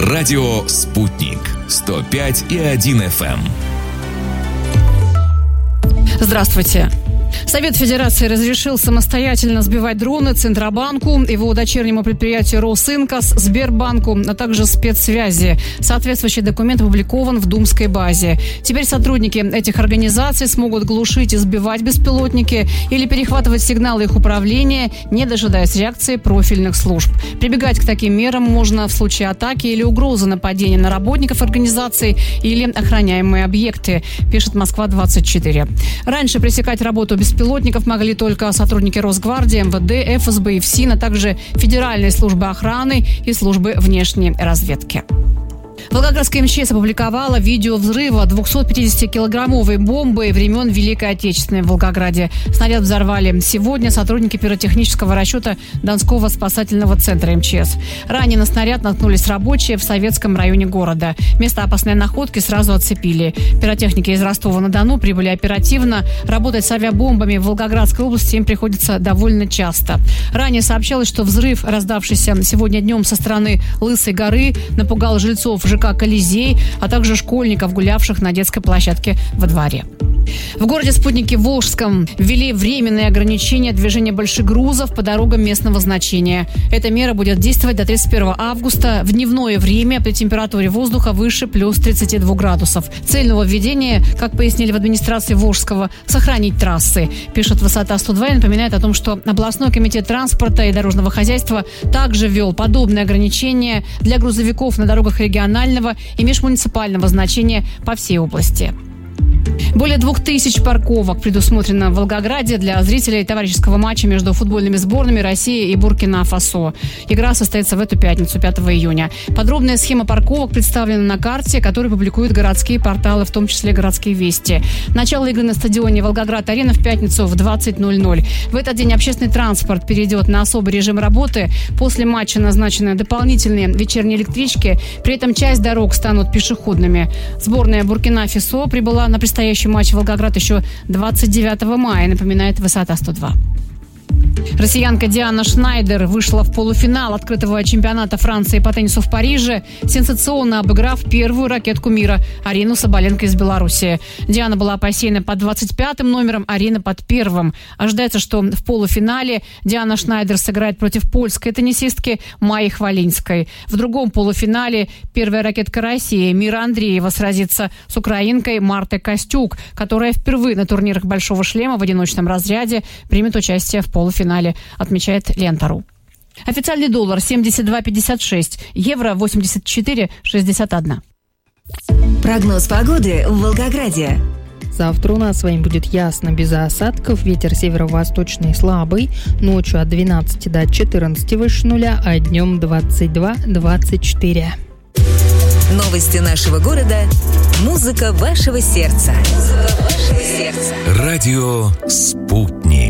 Радио «Спутник». 105,1 FM. Здравствуйте. Совет Федерации разрешил самостоятельно сбивать дроны Центробанку, его дочернему предприятию Росинкас, Сбербанку, а также спецсвязи. Соответствующий документ опубликован в Думской базе. Теперь сотрудники этих организаций смогут глушить и сбивать беспилотники или перехватывать сигналы их управления, не дожидаясь реакции профильных служб. Прибегать к таким мерам можно в случае атаки или угрозы нападения на работников организаций или охраняемые объекты, пишет Москва-24. Раньше пресекать работу беспилотников могли только сотрудники Росгвардии, МВД, ФСБ и ФСИН, а также Федеральной службы охраны и службы внешней разведки. Волгоградская МЧС опубликовала видео взрыва 250-килограммовой бомбы времен Великой Отечественной в Волгограде. Снаряд взорвали сегодня сотрудники пиротехнического расчета Донского спасательного центра МЧС. Ранее на снаряд наткнулись рабочие в Советском районе города. Место опасной находки сразу оцепили. Пиротехники из Ростова-на-Дону прибыли оперативно. Работать с авиабомбами в Волгоградской области им приходится довольно часто. Ранее сообщалось, что взрыв, раздавшийся сегодня днем со стороны Лысой горы, напугал жильцов ЖК «Колизей», а также школьников, гулявших на детской площадке во дворе. В городе Спутнике Волжском ввели временные ограничения движения больших грузов по дорогам местного значения. Эта мера будет действовать до 31 августа в дневное время при температуре воздуха выше плюс 32 градусов. Цель нововведения, как пояснили в администрации Волжского, сохранить трассы. Пишет «Высота 102» и напоминает о том, что областной комитет транспорта и дорожного хозяйства также ввел подобные ограничения для грузовиков на дорогах регионального и межмуниципального значения по всей области. Более 2000 парковок предусмотрено в Волгограде для зрителей товарищеского матча между футбольными сборными России и Буркина-Фасо. Игра состоится в эту пятницу, 5 июня. Подробная схема парковок представлена на карте, которую публикуют городские порталы, в том числе «Городские вести». Начало игры на стадионе «Волгоград-Арена» в пятницу в 20:00. В этот день общественный транспорт перейдет на особый режим работы. После матча назначены дополнительные вечерние электрички. При этом часть дорог станут пешеходными. Сборная Буркина-Фасо прибыла на предстоящий матч в Волгоград еще 29 мая, напоминает «Высота 102». Россиянка Диана Шнайдер вышла в полуфинал открытого чемпионата Франции по теннису в Париже, сенсационно обыграв первую ракетку мира Арину Соболенко из Беларуси. Диана была посеяна под 25-м номером, Арина под 1-м. Ожидается, что в полуфинале Диана Шнайдер сыграет против польской теннисистки Майи Хвалинской. В другом полуфинале первая ракетка России Мира Андреева сразится с украинкой Мартой Костюк, которая впервые на турнирах «Большого шлема» в одиночном разряде примет участие в полуфинале, отмечает Лента.ру. Официальный доллар 72,56, евро 84,61. Прогноз погоды в Волгограде. Завтра у нас с вами будет ясно, без осадков, ветер северо-восточный слабый, ночью от 12 до 14 выше нуля, а днем 22-24. Новости нашего города. Музыка вашего сердца. Радио «Спутник».